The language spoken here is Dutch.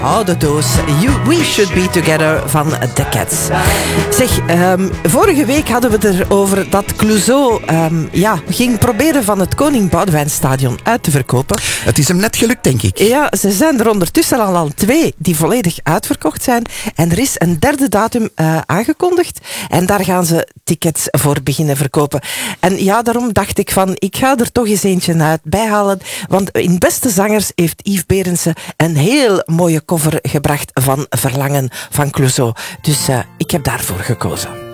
Oude doos. We Should Be Together van The Cats. Zeg, vorige week hadden we het erover dat Clouseau ging proberen van het Koning Boudewijnstadion uit te verkopen. Het is hem net gelukt, denk ik. Ja, ze zijn er ondertussen al 2 die volledig uitverkocht zijn. En er is een 3e datum aangekondigd. En daar gaan ze tickets voor beginnen verkopen. En ja, daarom dacht ik van, ik ga er toch eens eentje bijhalen. Want in Beste Zangers heeft Yves Berendsen een heel mooie cover gebracht van Verlangen van Clouseau. Dus ik heb daarvoor gekozen.